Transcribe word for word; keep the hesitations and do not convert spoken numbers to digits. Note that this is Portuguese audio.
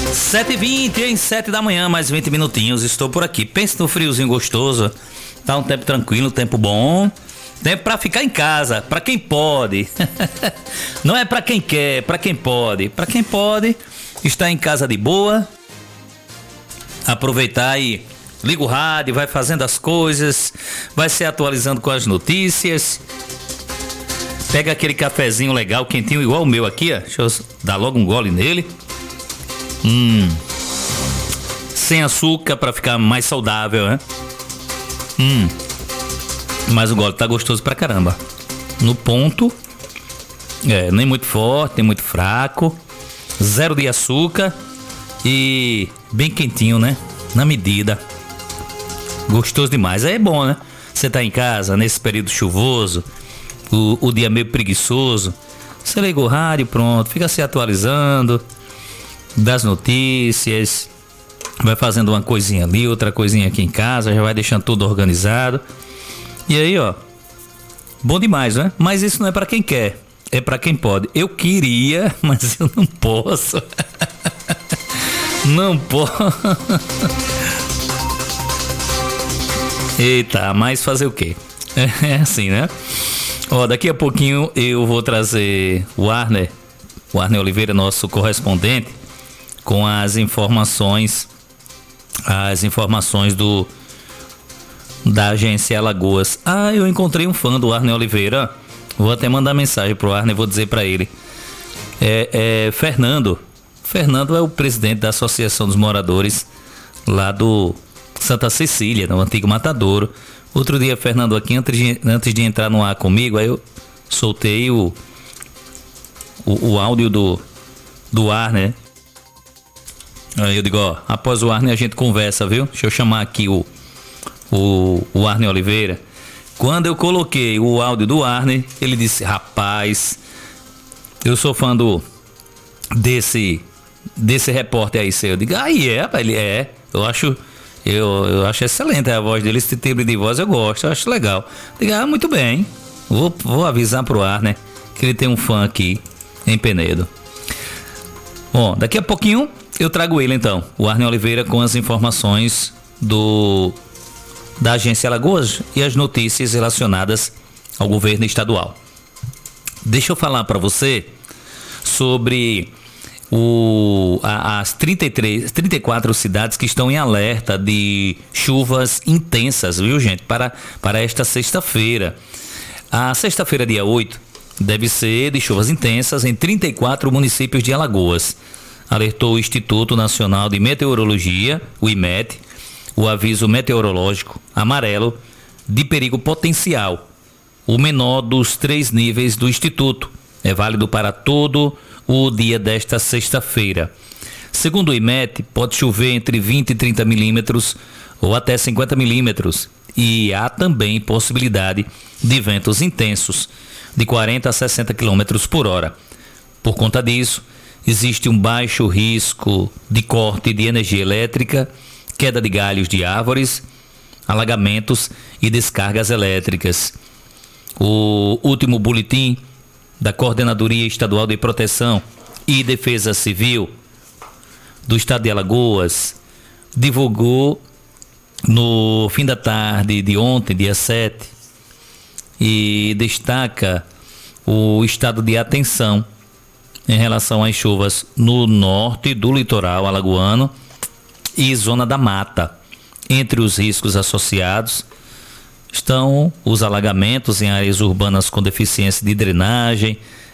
sete e vinte, em sete da manhã, mais vinte minutinhos, estou por aqui. Pense no friozinho gostoso, tá um tempo tranquilo, tempo bom, tempo pra ficar em casa, pra quem pode. Não é pra quem quer, pra quem pode. Pra quem pode, está em casa de boa, aproveitar e liga o rádio, vai fazendo as coisas, vai se atualizando com as notícias. Pega aquele cafezinho legal, quentinho, igual o meu aqui, ó. Deixa eu dar logo um gole nele. Hum. Sem açúcar pra ficar mais saudável, né? Hum. Mas o gole tá gostoso pra caramba. No ponto. É, nem muito forte, nem muito fraco. Zero de açúcar. E bem quentinho, né? Na medida. Gostoso demais. Aí é bom, né? Você tá em casa nesse período chuvoso. O, o dia meio preguiçoso. Você liga o rádio, pronto. Fica se atualizando das notícias, vai fazendo uma coisinha ali, outra coisinha aqui em casa, já vai deixando tudo organizado. E aí, ó, bom demais, né? Mas isso não é pra quem quer, é pra quem pode. Eu queria, mas eu não posso. Não posso. Eita, mas fazer o quê? É assim, né? Ó, daqui a pouquinho eu vou trazer o Arner, o Arner Oliveira, nosso correspondente, com as informações, as informações do da agência Alagoas. Ah, eu encontrei um fã do Arner Oliveira. Vou até mandar mensagem pro Arner, vou dizer para ele. É, é Fernando. Fernando é o presidente da Associação dos Moradores lá do Santa Cecília, no antigo Matadouro. Outro dia, Fernando aqui, antes de, antes de entrar no ar comigo, aí eu soltei o o, o áudio do do Arner. Aí eu digo, ó, após o Arner a gente conversa, viu? Deixa eu chamar aqui o, o, o Arner Oliveira. Quando eu coloquei o áudio do Arner, ele disse, rapaz, eu sou fã do, desse, desse repórter aí seu. Eu digo, ah, é, rapaz, ele é. Eu acho, eu, eu acho excelente a voz dele, esse timbre de voz eu gosto, eu acho legal. Eu digo, ah, muito bem, vou, vou avisar pro Arner que ele tem um fã aqui em Penedo. Bom, daqui a pouquinho eu trago ele então, o Arner Oliveira, com as informações do da agência Alagoas e as notícias relacionadas ao governo estadual. Deixa eu falar para você sobre o, a, as trinta e três, trinta e quatro cidades que estão em alerta de chuvas intensas, viu, gente? Para, para esta sexta-feira. A sexta-feira, dia oito, deve ser de chuvas intensas em trinta e quatro municípios de Alagoas. Alertou o Instituto Nacional de Meteorologia, o IMET, o aviso meteorológico amarelo de perigo potencial, o menor dos três níveis do Instituto. É válido para todo o dia desta sexta-feira. Segundo o IMET, pode chover entre vinte e trinta milímetros ou até cinquenta milímetros. E há também possibilidade de ventos intensos de quarenta a sessenta quilômetros por hora. Por conta disso, existe um baixo risco de corte de energia elétrica, queda de galhos de árvores, alagamentos e descargas elétricas. O último boletim da Coordenadoria Estadual de Proteção e Defesa Civil do Estado de Alagoas divulgou no fim da tarde de ontem, dia sete, e destaca o estado de atenção em relação às chuvas no norte do litoral alagoano e zona da mata. Entre os riscos associados estão os alagamentos em áreas urbanas com deficiência de drenagem,